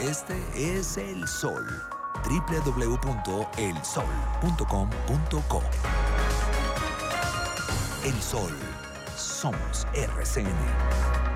Este es el sol. www.elsol.com.co. El Sol. Somos RCN.